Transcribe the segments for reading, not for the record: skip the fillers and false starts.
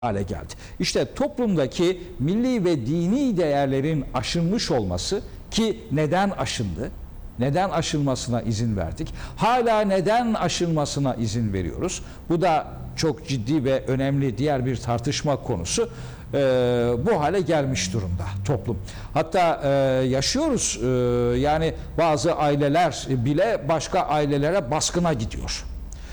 hale geldi. İşte toplumdaki milli ve dini değerlerin aşınmış olması, ki neden aşındı? Neden aşılmasına izin verdik? Hala neden aşılmasına izin veriyoruz? Bu da çok ciddi ve önemli diğer bir tartışma konusu. Bu hale gelmiş durumda toplum. Hatta yaşıyoruz, yani bazı aileler bile başka ailelere baskına gidiyor.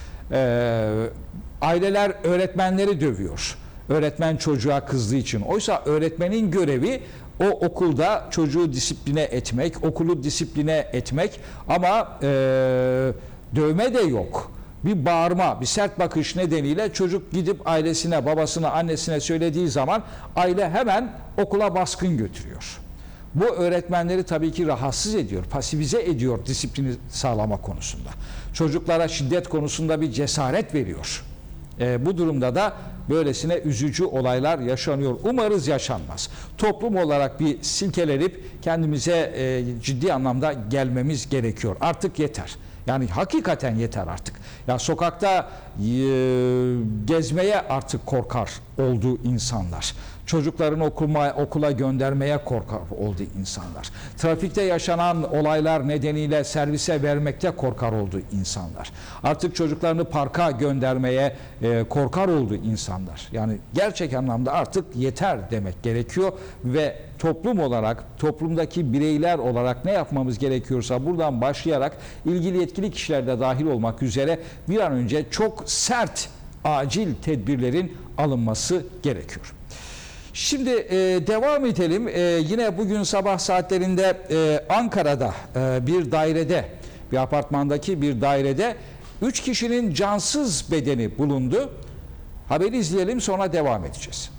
Aileler öğretmenleri dövüyor. Öğretmen çocuğa kızdığı için. Oysa öğretmenin görevi o okulda çocuğu disipline etmek, okulu disipline etmek, ama dövme de yok. Bir bağırma, bir sert bakış nedeniyle çocuk gidip ailesine, babasına, annesine söylediği zaman aile hemen okula baskın götürüyor. Bu öğretmenleri tabii ki rahatsız ediyor, pasifize ediyor disiplini sağlama konusunda. Çocuklara şiddet konusunda bir cesaret veriyor. Bu durumda da böylesine üzücü olaylar yaşanıyor. Umarız yaşanmaz. Toplum olarak bir silkelenip kendimize ciddi anlamda gelmemiz gerekiyor. Artık yeter. Yani hakikaten yeter artık. Ya sokakta gezmeye artık korkar oldu insanlar. Çocuklarını okula göndermeye korkar oldu insanlar. Trafikte yaşanan olaylar nedeniyle servise vermekte korkar oldu insanlar. Artık çocuklarını parka göndermeye korkar oldu insanlar. Yani gerçek anlamda artık yeter demek gerekiyor ve toplum olarak, toplumdaki bireyler olarak ne yapmamız gerekiyorsa buradan başlayarak ilgili yetkili kişiler de dahil olmak üzere bir an önce çok sert, acil tedbirlerin alınması gerekiyor. Şimdi devam edelim. Yine bugün sabah saatlerinde Ankara'da bir dairede, bir apartmandaki bir dairede 3 kişinin cansız bedeni bulundu. Haberi izleyelim, sonra devam edeceğiz.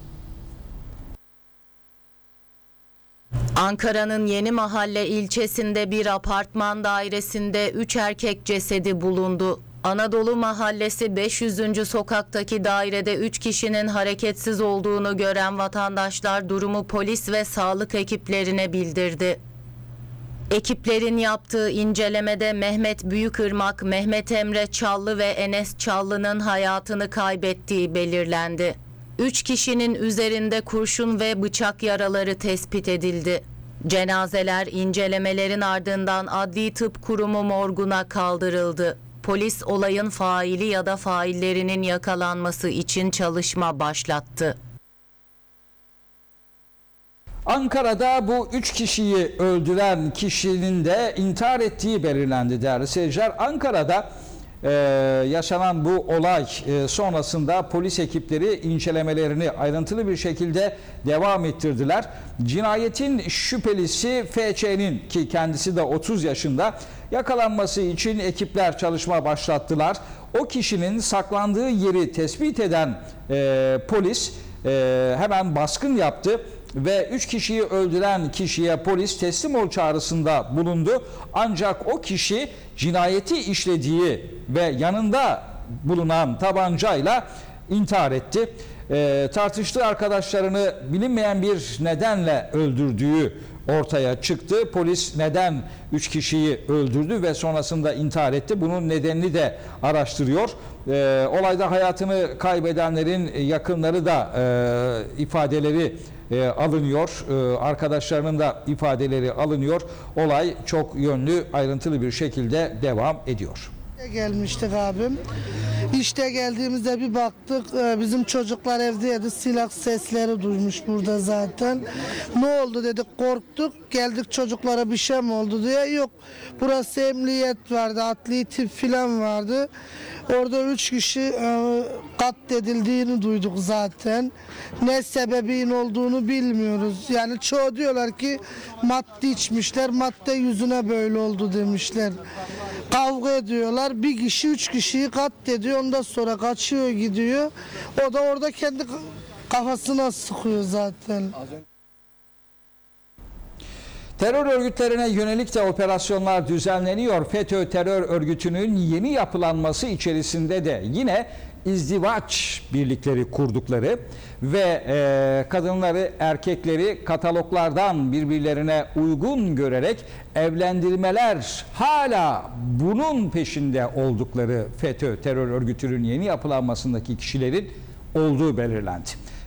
Ankara'nın Yenimahalle ilçesinde bir apartman dairesinde 3 erkek cesedi bulundu. Anadolu Mahallesi 500. sokaktaki dairede 3 kişinin hareketsiz olduğunu gören vatandaşlar durumu polis ve sağlık ekiplerine bildirdi. Ekiplerin yaptığı incelemede Mehmet Büyükırmak, Mehmet Emre Çallı ve Enes Çallı'nın hayatını kaybettiği belirlendi. 3 kişinin üzerinde kurşun ve bıçak yaraları tespit edildi. Cenazeler incelemelerin ardından Adli Tıp Kurumu morguna kaldırıldı. Polis olayın faili ya da faillerinin yakalanması için çalışma başlattı. Ankara'da bu 3 kişiyi öldüren kişinin de intihar ettiği belirlendi değerli seyirciler. Ankara'da yaşanan bu olay sonrasında polis ekipleri incelemelerini ayrıntılı bir şekilde devam ettirdiler. Cinayetin şüphelisi F.Ç.'nin, ki kendisi de 30 yaşında, yakalanması için ekipler çalışma başlattılar. O kişinin saklandığı yeri tespit eden polis hemen baskın yaptı ve 3 kişiyi öldüren kişiye polis teslim ol çağrısında bulundu. Ancak o kişi cinayeti işlediği ve yanında bulunan tabancayla intihar etti. Tartıştığı arkadaşlarını bilinmeyen bir nedenle öldürdüğü ortaya çıktı. Polis neden 3 kişiyi öldürdü ve sonrasında intihar etti, bunun nedenini de araştırıyor. Olayda hayatını kaybedenlerin yakınları da ifadeleri alınıyor. Arkadaşlarının da ifadeleri alınıyor. Olay çok yönlü, ayrıntılı bir şekilde devam ediyor. Gelmiştik abim. İşte geldiğimizde bir baktık, bizim çocuklar evdeydi, silah sesleri duymuş burada zaten. Ne oldu dedik, korktuk, geldik çocuklara bir şey mi oldu diye. Yok, burası emniyet vardı, adli tıp filan vardı. Orada 3 kişi katledildiğini duyduk zaten. Ne sebebin olduğunu bilmiyoruz. Yani çoğu diyorlar ki madde içmişler, madde yüzüne böyle oldu demişler. Kavga ediyorlar. Bir kişi 3 kişiyi katlediyor. Ondan sonra kaçıyor gidiyor. O da orada kendi kafasına sıkıyor zaten. Terör örgütlerine yönelik de operasyonlar düzenleniyor. FETÖ terör örgütünün yeni yapılanması içerisinde de yine izdivaç birlikleri kurdukları ve kadınları, erkekleri kataloglardan birbirlerine uygun görerek evlendirmeler, hala bunun peşinde oldukları FETÖ terör örgütünün yeni yapılanmasındaki kişilerin olduğu belirlendi.